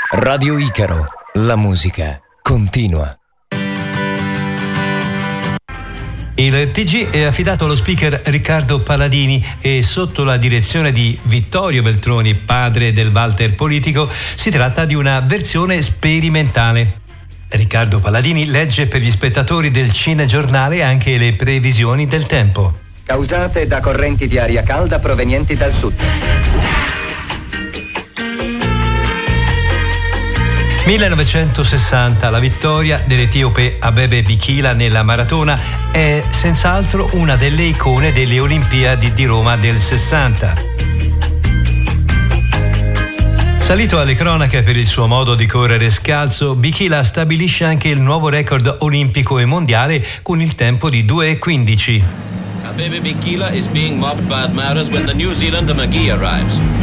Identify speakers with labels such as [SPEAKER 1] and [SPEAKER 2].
[SPEAKER 1] Radio Icaro, la musica continua.
[SPEAKER 2] Il TG è affidato allo speaker Riccardo Paladini e sotto la direzione di Vittorio Veltroni, padre del Walter politico, si tratta di una versione sperimentale. Riccardo Paladini legge per gli spettatori del Cinegiornale anche le previsioni del tempo.
[SPEAKER 3] Causate da correnti di aria calda provenienti dal sud.
[SPEAKER 2] 1960, la vittoria dell'etiope Abebe Bikila nella maratona è senz'altro una delle icone delle Olimpiadi di Roma del 60. Salito alle cronache per il suo modo di correre scalzo, Bikila stabilisce anche il nuovo record olimpico e mondiale con il tempo di 2:15.
[SPEAKER 4] Abebe Bikila is being mobbed by admirers when the New Zealander McGee arrives.